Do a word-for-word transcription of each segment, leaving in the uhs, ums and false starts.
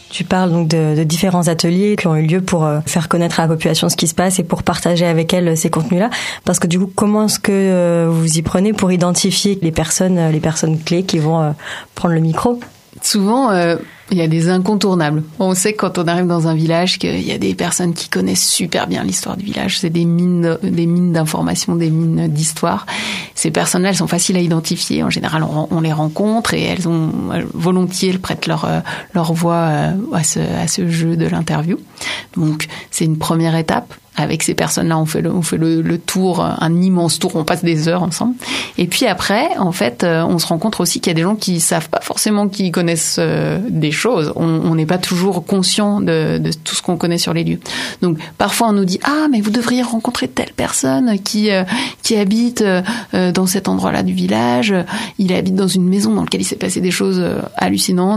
Tu parles donc de, de différents ateliers qui ont eu lieu pour euh, faire connaître à la population ce qui se passe et pour partager avec elle ces contenus-là. Parce que du coup, comment est-ce que euh, vous y prenez pour identifier les personnes, euh, les personnes clés qui vont euh, prendre le micro ? Souvent, euh, il y a des incontournables. On sait que quand on arrive dans un village qu'il y a des personnes qui connaissent super bien l'histoire du village. C'est des mines, des mines d'informations, des mines d'histoire. Ces personnes-là, elles sont faciles à identifier. En général, on, on les rencontre et elles ont volontiers, elles prêtent leur leur voix à ce à ce jeu de l'interview. Donc, c'est une première étape. Avec ces personnes-là, on fait le, on fait le, le tour, un immense tour, on passe des heures ensemble. Et puis après, en fait, on se rend compte aussi qu'il y a des gens qui savent pas forcément qu'ils connaissent des choses. On n'est pas toujours conscient de, de tout ce qu'on connaît sur les lieux. Donc, parfois, on nous dit « Ah, mais vous devriez rencontrer telle personne qui, qui habite dans cet endroit-là du village. Il habite dans une maison dans laquelle il s'est passé des choses hallucinantes. »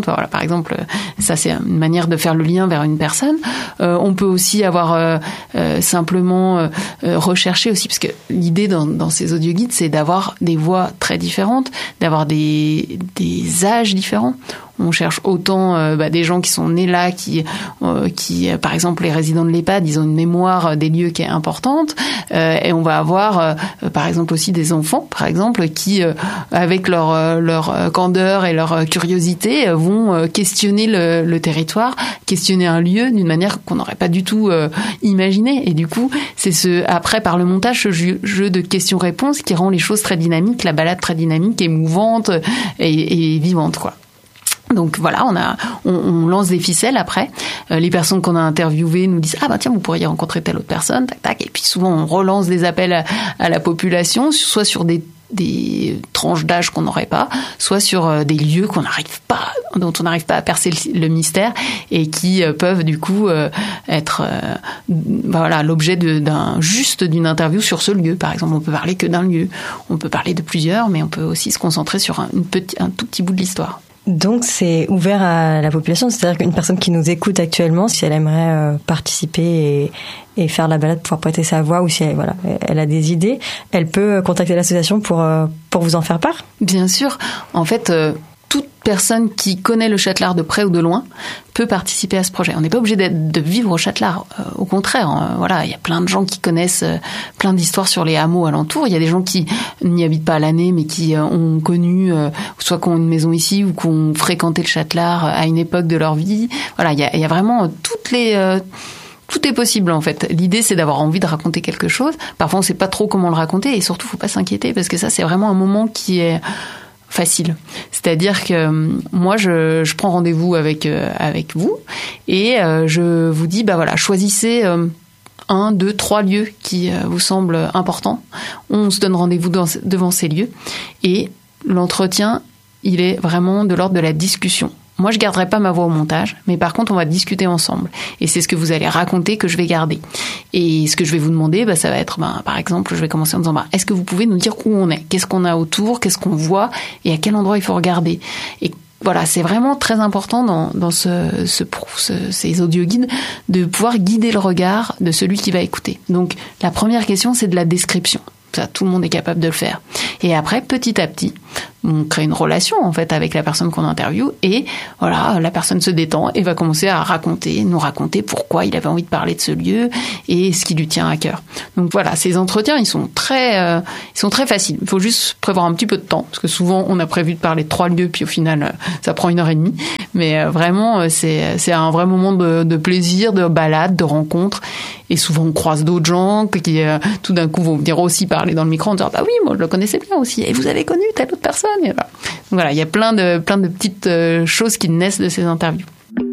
Voilà, par exemple, ça, c'est une manière de faire le lien vers une personne. Euh, on peut aussi avoir... Euh, euh, simplement euh, rechercher aussi, parce que l'idée dans, dans ces audioguides, c'est d'avoir des voix très différentes, d'avoir des, des âges différents. On cherche autant euh, bah, des gens qui sont nés là, qui, euh, qui euh, par exemple, les résidents de l'EHPAD, ils ont une mémoire des lieux qui est importante. Euh, et on va avoir, euh, par exemple, aussi des enfants, par exemple, qui, euh, avec leur, euh, leur candeur et leur curiosité, euh, vont euh, questionner le, le territoire, questionner un lieu d'une manière qu'on n'aurait pas du tout euh, imaginé. Et du coup, c'est ce après, par le montage, ce jeu, jeu de questions-réponses qui rend les choses très dynamiques, la balade très dynamique, émouvante et, et vivante, quoi. Donc voilà, on a, on, on lance des ficelles après. Euh, les personnes qu'on a interviewées nous disent ah bah tiens, vous pourriez rencontrer telle autre personne, tac tac. Et puis souvent on relance des appels à, à la population, soit sur des des tranches d'âge qu'on n'aurait pas, soit sur des lieux qu'on n'arrive pas, dont on n'arrive pas à percer le, le mystère et qui euh, peuvent du coup euh, être euh, bah voilà l'objet de, d'un juste d'une interview sur ce lieu. Par exemple, on peut parler que d'un lieu, on peut parler de plusieurs, mais on peut aussi se concentrer sur un, une petit, un tout petit bout de l'histoire. Donc c'est ouvert à la population, c'est-à-dire qu'une personne qui nous écoute actuellement, si elle aimerait euh, participer et, et faire la balade, pouvoir prêter sa voix, ou si elle, voilà, elle a des idées, elle peut contacter l'association pour euh, pour vous en faire part. Bien sûr, en fait. Euh toute personne qui connaît le Châtelard de près ou de loin peut participer à ce projet. On n'est pas obligé d'être, de vivre au Châtelard. Euh, au contraire, hein, voilà, il y a plein de gens qui connaissent euh, plein d'histoires sur les hameaux alentours. Il y a des gens qui n'y habitent pas à l'année, mais qui euh, ont connu, euh, soit qui ont une maison ici ou qui ont fréquenté le Châtelard à une époque de leur vie. Voilà, il y a, il y a vraiment toutes les... Euh, Tout est possible en fait. L'idée c'est d'avoir envie de raconter quelque chose. Parfois on ne sait pas trop comment le raconter et surtout faut pas s'inquiéter parce que ça c'est vraiment un moment qui est facile. C'est-à-dire que moi, je, je prends rendez-vous avec euh, avec vous et euh, je vous dis, bah voilà, choisissez euh, un, deux, trois lieux qui euh, vous semblent importants. On se donne rendez-vous dans, devant ces lieux et l'entretien, il est vraiment de l'ordre de la discussion. Moi, je garderai pas ma voix au montage, mais par contre, on va discuter ensemble. Et c'est ce que vous allez raconter que je vais garder. Et ce que je vais vous demander, bah, ça va être, bah, par exemple, je vais commencer en disant, bah, est-ce que vous pouvez nous dire où on est? Qu'est-ce qu'on a autour? Qu'est-ce qu'on voit? Et à quel endroit il faut regarder? Et voilà, c'est vraiment très important dans, dans ce, ce, ce, ces audioguides de pouvoir guider le regard de celui qui va écouter. Donc, la première question, c'est de la description. Ça, tout le monde est capable de le faire. Et après, petit à petit, on crée une relation en fait avec la personne qu'on interviewe et voilà, la personne se détend et va commencer à raconter, nous raconter pourquoi il avait envie de parler de ce lieu et ce qui lui tient à cœur. Donc voilà, ces entretiens, ils sont très, euh, ils sont très faciles. Il faut juste prévoir un petit peu de temps parce que souvent on a prévu de parler de trois lieux puis au final ça prend une heure et demie. Mais euh, vraiment, c'est c'est un vrai moment de, de plaisir, de balade, de rencontre. Et souvent on croise d'autres gens qui euh, tout d'un coup vont venir aussi parler dans le micro en disant bah oui, moi je le connaissais bien aussi. Et vous avez connu telle autre personne. Et voilà. Donc voilà, il y a plein de plein de petites euh, choses qui naissent de ces interviews.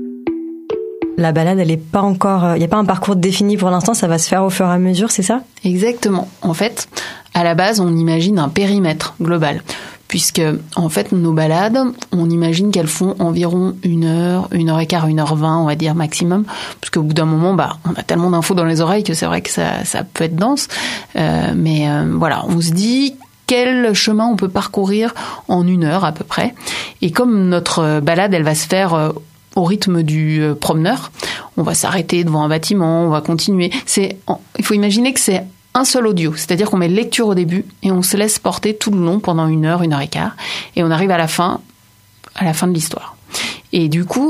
La balade, elle est pas encore, il euh, y a pas un parcours défini pour l'instant, ça va se faire au fur et à mesure, c'est ça? Exactement. En fait, à la base, on imagine un périmètre global. Puisque, en fait, nos balades, on imagine qu'elles font environ une heure, une heure et quart, une heure vingt, on va dire maximum. Parce qu'au bout d'un moment, bah, on a tellement d'infos dans les oreilles que c'est vrai que ça, ça peut être dense. Euh, mais euh, voilà, on se dit quel chemin on peut parcourir en une heure à peu près. Et comme notre balade, elle va se faire euh, au rythme du euh, promeneur, on va s'arrêter devant un bâtiment, on va continuer. C'est, il faut imaginer que c'est un seul audio, c'est-à-dire qu'on met lecture au début et on se laisse porter tout le long pendant une heure, une heure et quart, et on arrive à la fin, à la fin de l'histoire. Et du coup,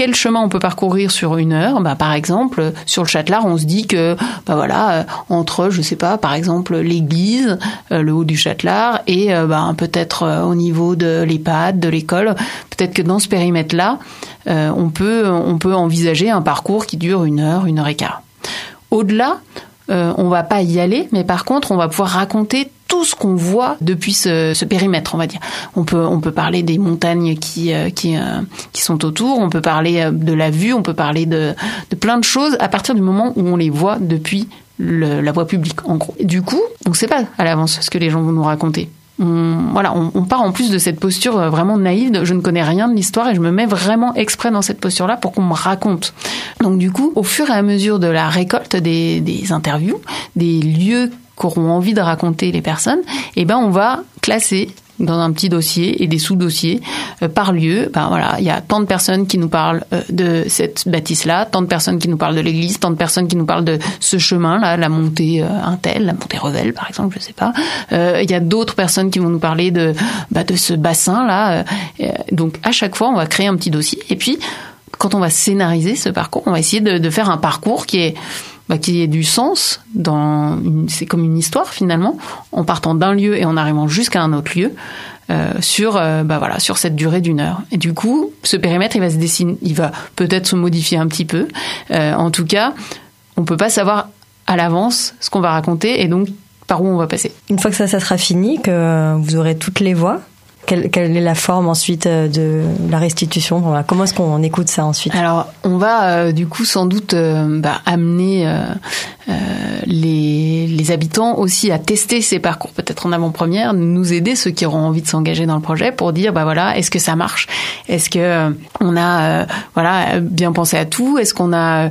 quel chemin on peut parcourir sur une heure. Bah, par exemple, sur le Châtelard, on se dit que, bah voilà, entre, je sais pas, par exemple, l'église, euh, le haut du Châtelard, et euh, bah, peut-être euh, au niveau de l'EHPAD, de l'école, peut-être que dans ce périmètre-là, euh, on peut, on peut envisager un parcours qui dure une heure, une heure et quart. Au-delà, euh, on va pas y aller, mais par contre, on va pouvoir raconter tout ce qu'on voit depuis ce, ce périmètre, on va dire. On peut, on peut parler des montagnes qui, euh, qui, euh, qui sont autour, on peut parler de la vue, on peut parler de, de plein de choses à partir du moment où on les voit depuis le, la voie publique, en gros. Et du coup, on ne sait pas à l'avance ce que les gens vont nous raconter. On, voilà, on, on part en plus de cette posture vraiment naïve de je ne connais rien de l'histoire et je me mets vraiment exprès dans cette posture-là pour qu'on me raconte. Donc du coup, au fur et à mesure de la récolte des, des interviews, des lieux qu'auront envie de raconter les personnes, eh ben on va classer dans un petit dossier et des sous-dossiers euh, par lieu. Ben voilà, il y a tant de personnes qui nous parlent euh, de cette bâtisse-là, tant de personnes qui nous parlent de l'église, tant de personnes qui nous parlent de ce chemin-là, la montée euh, Intel, la montée Revel, par exemple, je sais pas. Euh, il y a d'autres personnes qui vont nous parler de bah, de ce bassin-là. Euh, donc à chaque fois, on va créer un petit dossier. Et puis, quand on va scénariser ce parcours, on va essayer de, de faire un parcours qui est Bah, qui ait du sens dans une, c'est comme une histoire finalement, en partant d'un lieu et en arrivant jusqu'à un autre lieu euh, sur euh, bah voilà sur cette durée d'une heure. Et du coup, ce périmètre il va se dessiner, il va peut-être se modifier un petit peu. Euh, en tout cas, on peut pas savoir à l'avance ce qu'on va raconter et donc par où on va passer. Une fois que ça, ça sera fini, que vous aurez toutes les voix. Quelle, quelle est la forme ensuite de la restitution ? Voilà, comment est-ce qu'on écoute ça ensuite ? Alors, on va euh, du coup sans doute euh, bah, amener euh, euh, les, les habitants aussi à tester ces parcours, peut-être en avant-première, nous aider, ceux qui auront envie de s'engager dans le projet, pour dire bah voilà, est-ce que ça marche ? Est-ce que euh, on a euh, voilà bien pensé à tout ? Est-ce qu'on a euh,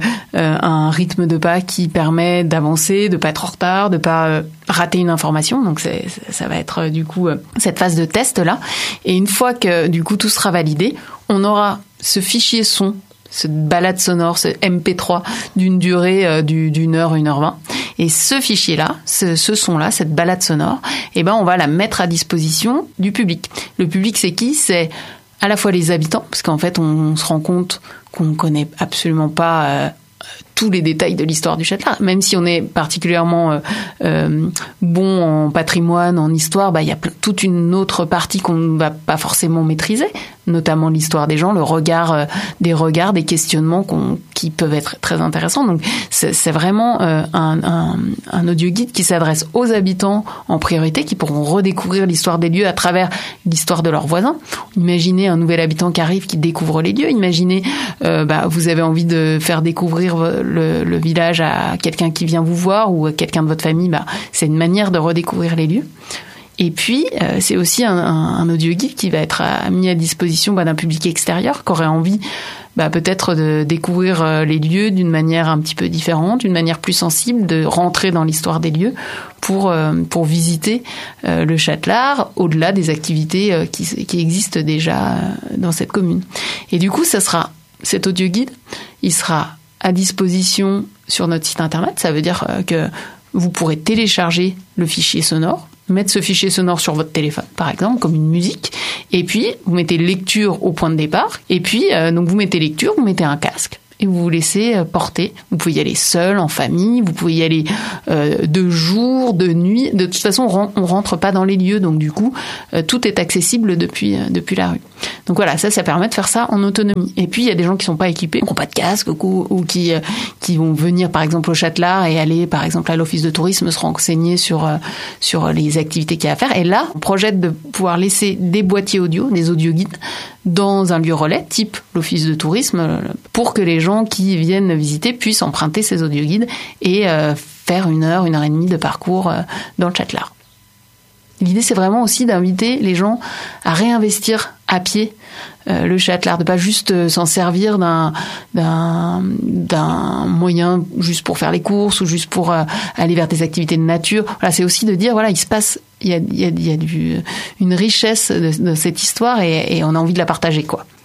un rythme de pas qui permet d'avancer, de pas être en retard, de pas euh, rater une information ? Donc c'est, ça va être euh, du coup euh, cette phase de test là. Et une fois que du coup tout sera validé, on aura ce fichier son, cette balade sonore, ce M P trois d'une durée euh, du, d'une heure, une heure vingt. Et ce fichier-là, ce, ce son-là, cette balade sonore, eh ben on va la mettre à disposition du public. Le public, c'est qui ? C'est à la fois les habitants, parce qu'en fait on, on se rend compte qu'on connaît absolument pas euh, tous les détails de l'histoire du Châtelard. Même si on est particulièrement euh, euh, bon en patrimoine, en histoire, bah il y a toute une autre partie qu'on ne va pas forcément maîtriser, notamment l'histoire des gens, le regard euh, des regards, des questionnements qu'on, qui peuvent être très intéressants. Donc c'est, c'est vraiment euh, un, un, un audio guide qui s'adresse aux habitants en priorité, qui pourront redécouvrir l'histoire des lieux à travers l'histoire de leurs voisins. Imaginez un nouvel habitant qui arrive, qui découvre les lieux. Imaginez, euh, bah, vous avez envie de faire découvrir le, le village à quelqu'un qui vient vous voir ou à quelqu'un de votre famille, bah, c'est une manière de redécouvrir les lieux. Et puis, euh, c'est aussi un, un, un audio guide qui va être à, mis à disposition bah, d'un public extérieur qui aurait envie bah, peut-être de découvrir euh, les lieux d'une manière un petit peu différente, d'une manière plus sensible, de rentrer dans l'histoire des lieux pour, euh, pour visiter euh, le Châtelard au-delà des activités euh, qui, qui existent déjà euh, dans cette commune. Et du coup, ça sera cet audio guide, il sera à disposition sur notre site internet. Ça veut dire que vous pourrez télécharger le fichier sonore, mettre ce fichier sonore sur votre téléphone, par exemple, comme une musique, et puis vous mettez lecture au point de départ, et puis euh, donc vous mettez lecture, vous mettez un casque, et vous vous laissez porter. Vous pouvez y aller seul, en famille, vous pouvez y aller euh, de jour, de nuit. De toute façon, on rentre pas dans les lieux, donc du coup, euh, tout est accessible depuis euh, depuis la rue. Donc voilà, ça, ça permet de faire ça en autonomie. Et puis il y a des gens qui sont pas équipés, qui n'ont pas de casque ou, ou qui euh, qui vont venir par exemple au Châtelard et aller par exemple à l'office de tourisme se renseigner sur euh, sur les activités qu'il y a à faire. Et là, on projette de pouvoir laisser des boîtiers audio, des audio guides dans un lieu relais, type l'office de tourisme, pour que les gens qui viennent visiter puissent emprunter ces audio guides et euh, faire une heure, une heure et demie de parcours euh, dans le Châtelard. L'idée, c'est vraiment aussi d'inviter les gens à réinvestir à pied euh, le Châtelard, de pas juste euh, s'en servir d'un, d'un, d'un moyen juste pour faire les courses ou juste pour euh, aller vers des activités de nature. Voilà, c'est aussi de dire, voilà, il se passe, il y a, il y a, il y a du, une richesse de, de cette histoire et, et on a envie de la partager, quoi.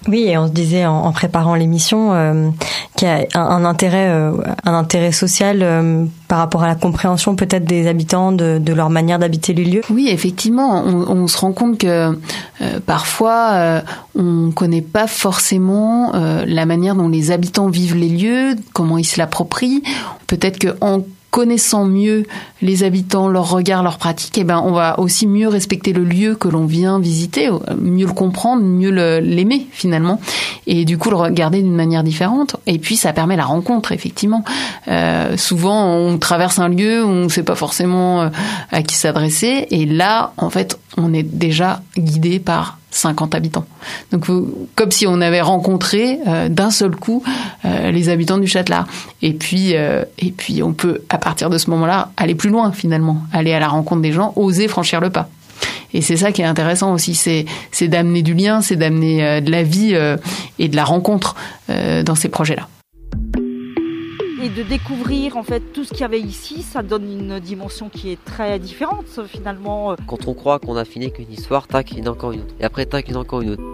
Oui, et on se disait en, en préparant l'émission euh, qu'il y a un, un intérêt, euh, un intérêt social euh, par rapport à la compréhension peut-être des habitants de, de leur manière d'habiter les lieux. Oui, effectivement, on, on se rend compte que euh, parfois euh, on connaît pas forcément euh, la manière dont les habitants vivent les lieux, comment ils se l'approprient. Peut-être que en connaissant mieux les habitants, leurs regards, leurs pratiques, eh ben, on va aussi mieux respecter le lieu que l'on vient visiter, mieux le comprendre, mieux le, l'aimer finalement, et du coup le regarder d'une manière différente. Et puis ça permet la rencontre, effectivement. Euh, souvent on traverse un lieu où on ne sait pas forcément à qui s'adresser, et là en fait on est déjà guidé par cinquante habitants. Donc, comme si on avait rencontré euh, d'un seul coup euh, les habitants du Châtelard. Et puis, euh, et puis, on peut, à partir de ce moment-là, aller plus loin, finalement. Aller à la rencontre des gens, oser franchir le pas. Et c'est ça qui est intéressant aussi, c'est, c'est d'amener du lien, c'est d'amener euh, de la vie euh, et de la rencontre euh, dans ces projets-là. Et de découvrir en fait tout ce qu'il y avait ici, ça donne une dimension qui est très différente finalement. Quand on croit qu'on a fini qu'une histoire, tac, il y en a encore une autre. Et après, tac, il y en a encore une autre.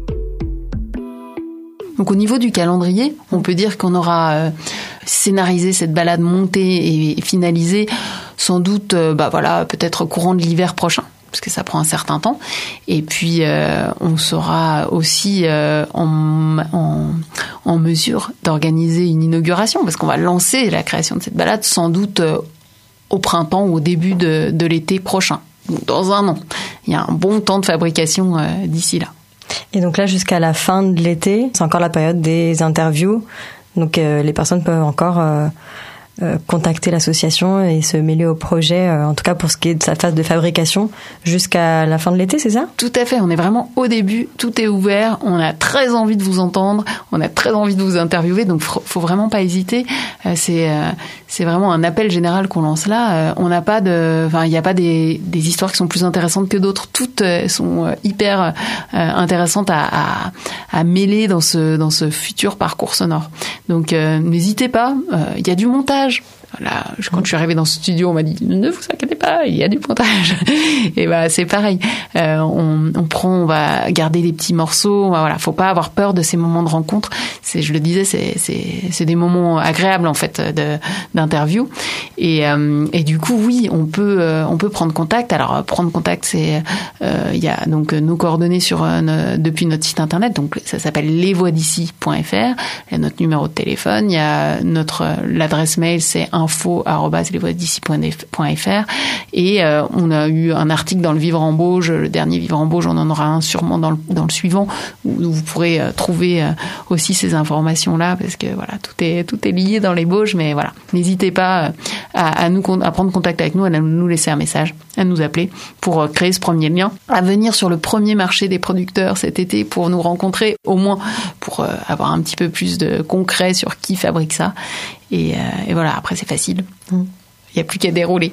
Donc au niveau du calendrier, on peut dire qu'on aura euh, scénarisé cette balade montée et finalisée sans doute, euh, bah voilà, peut-être courant de l'hiver prochain, parce que ça prend un certain temps. Et puis, euh, on sera aussi euh, en, en, en mesure d'organiser une inauguration, parce qu'on va lancer la création de cette balade sans doute euh, au printemps ou au début de, de l'été prochain, donc dans un an. Il y a un bon temps de fabrication euh, d'ici là. Et donc là, jusqu'à la fin de l'été, c'est encore la période des interviews. Donc euh, les personnes peuvent encore... Euh Euh, contacter l'association et se mêler au projet, euh, en tout cas pour ce qui est de sa phase de fabrication, jusqu'à la fin de l'été, c'est ça ? Tout à fait, on est vraiment au début, tout est ouvert, on a très envie de vous entendre, on a très envie de vous interviewer, donc faut, faut vraiment pas hésiter. Euh, c'est euh, c'est vraiment un appel général qu'on lance là. Euh, on n'a pas de, enfin il n'y a pas des des histoires qui sont plus intéressantes que d'autres. Toutes euh, sont euh, hyper euh, intéressantes à, à à mêler dans ce dans ce futur parcours sonore. Donc euh, n'hésitez pas, il euh, y a du montage. Là, quand je suis arrivée dans ce studio, on m'a dit ne vous inquiétez pas, il y a du montage. Et bah c'est pareil. Euh, on, on prend, on va garder des petits morceaux. Voilà, faut pas avoir peur de ces moments de rencontre. C'est, je le disais, c'est c'est c'est des moments agréables en fait de d'interview. Et euh, et du coup, oui, on peut euh, on peut prendre contact. Alors prendre contact, c'est euh, il y a donc nos coordonnées sur euh, depuis notre site internet. Donc ça s'appelle les voix d'ici point f r. Il y a notre numéro de téléphone. Il y a notre l'adresse mail, c'est info arobase les voix d'ici point f r. Et euh, on a eu un article dans le Vivre en Bauge, le dernier Vivre en Bauge, on en aura un sûrement dans le, dans le suivant, où, où vous pourrez euh, trouver euh, aussi ces informations-là, parce que voilà, tout est tout est lié dans les Bauges, mais voilà, n'hésitez pas euh, à, à nous à prendre contact avec nous, à nous laisser un message, à nous appeler pour euh, créer ce premier lien, à venir sur le premier marché des producteurs cet été pour nous rencontrer, au moins pour euh, avoir un petit peu plus de concret sur qui fabrique ça. Et, euh, et voilà, après c'est facile. Il n'y a plus qu'à dérouler.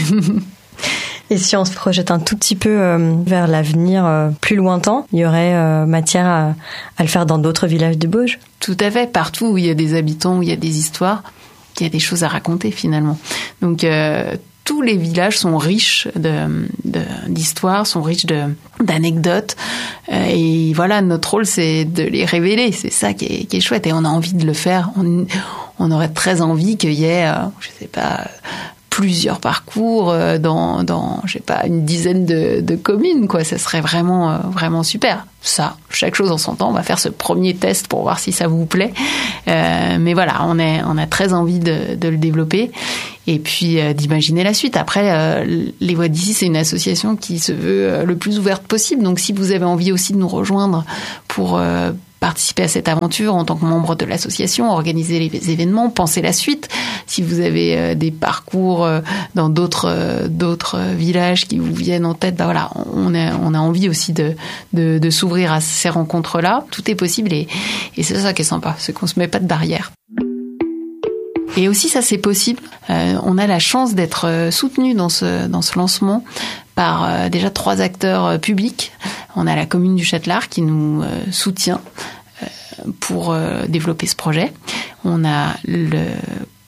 Et si on se projette un tout petit peu euh, vers l'avenir euh, plus lointain, il y aurait euh, matière à, à le faire dans d'autres villages du Bauge ? Tout à fait, partout où il y a des habitants, où il y a des histoires, il y a des choses à raconter finalement. Donc euh, tous les villages sont riches de, de, d'histoires, sont riches de, d'anecdotes. Euh, et voilà, notre rôle, c'est de les révéler. C'est ça qui est, qui est chouette. Et on a envie de le faire. On, on aurait très envie qu'il y ait, euh, je sais pas, plusieurs parcours euh, dans, dans, je sais pas, une dizaine de, de communes, quoi. Ça serait vraiment, euh, vraiment super. Ça, chaque chose en son temps. On va faire ce premier test pour voir si ça vous plaît. Euh, mais voilà, on est, on a très envie de, de le développer. Et puis euh, d'imaginer la suite. Après, euh, les Voix d'ici, c'est une association qui se veut euh, le plus ouverte possible. Donc, si vous avez envie aussi de nous rejoindre pour euh, participer à cette aventure en tant que membre de l'association, organiser les événements, penser la suite. Si vous avez euh, des parcours euh, dans d'autres euh, d'autres villages qui vous viennent en tête, bah voilà, on a on a envie aussi de de, de s'ouvrir à ces rencontres-là. Tout est possible et et c'est ça qui est sympa, c'est qu'on se met pas de barrières. Et aussi, ça, c'est possible. Euh, on a la chance d'être soutenu dans ce dans ce lancement par euh, déjà trois acteurs euh, publics. On a la commune du Châtelard qui nous euh, soutient euh, pour euh, développer ce projet. On a le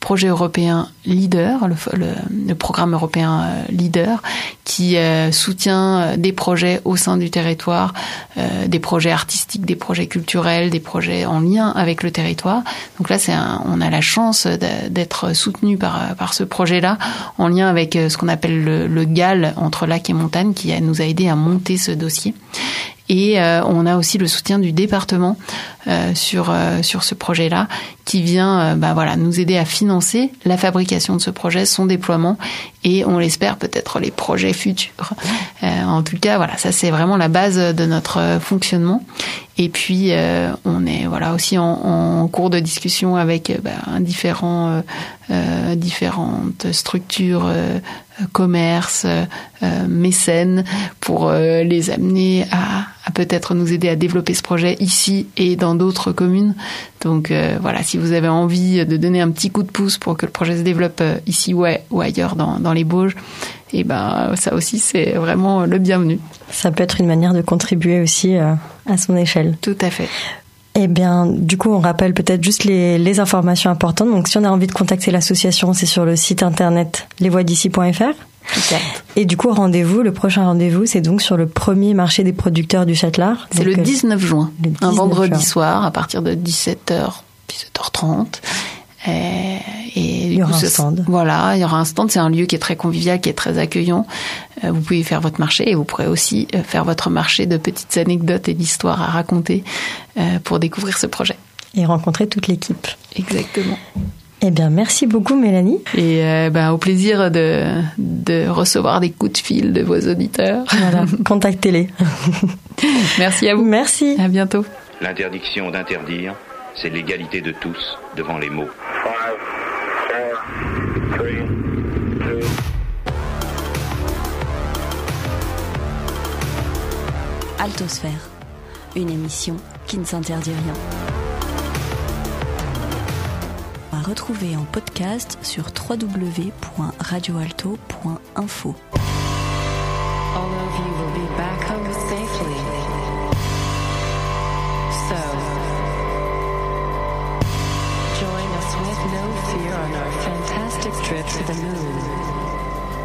projet européen LEADER, le, le, le programme européen euh, LEADER, qui euh, soutient des projets au sein du territoire, euh, des projets artistiques, des projets culturels, des projets en lien avec le territoire. Donc là, c'est un, on a la chance d'être soutenu par par ce projet-là, en lien avec ce qu'on appelle le, le G A L entre lac et montagne, qui nous a aidé à monter ce dossier. Et euh, on a aussi le soutien du département euh, sur euh, sur ce projet-là, qui vient euh, bah voilà nous aider à financer la fabrication de ce projet, son déploiement, et on l'espère peut-être les projets futurs. Euh, en tout cas, voilà, ça c'est vraiment la base de notre fonctionnement. Et puis euh, on est voilà aussi en, en cours de discussion avec bah, différents euh, euh, différentes structures, euh, commerces, euh, mécènes, pour euh, les amener à, à peut-être nous aider à développer ce projet ici et dans d'autres communes. Donc euh, voilà, si vous avez envie de donner un petit coup de pouce pour que le projet se développe euh, ici ou, ou ailleurs dans, dans les Bauges, et ben ça aussi c'est vraiment le bienvenu. Ça peut être une manière de contribuer aussi euh, à son échelle. Tout à fait. Eh bien, du coup, on rappelle peut-être juste les, les informations importantes. Donc, si on a envie de contacter l'association, c'est sur le site internet les voix d'ici point f r. Exact. Et du coup, rendez-vous, le prochain rendez-vous, c'est donc sur le premier marché des producteurs du Châtelard. C'est donc le dix-neuf juin, le dix-neuf un vendredi juin. Soir, à partir de dix-sept heures, dix-sept heures trente. Et, et il y aura coup, un stand. Voilà, il y aura un stand. C'est un lieu qui est très convivial, qui est très accueillant. Euh, vous pouvez faire votre marché et vous pourrez aussi faire votre marché de petites anecdotes et d'histoires à raconter euh, pour découvrir ce projet. Et rencontrer toute l'équipe. Exactement. Eh bien, merci beaucoup, Mélanie. Et euh, ben, au plaisir de, de recevoir des coups de fil de vos auditeurs. Voilà, contactez-les. Merci à vous. Merci. À bientôt. L'interdiction d'interdire, c'est l'égalité de tous devant les mots. Five, four, three, two. Altosphère, une émission qui ne s'interdit rien. À retrouver en podcast sur w w w point radio alto point info. All of you will be back home safely. So, join us with no fear on our fantastic trip to the moon.